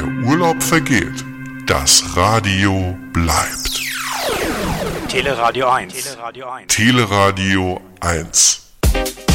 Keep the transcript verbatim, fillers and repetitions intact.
Der Urlaub vergeht, das Radio bleibt. Teleradio eins. Teleradio eins.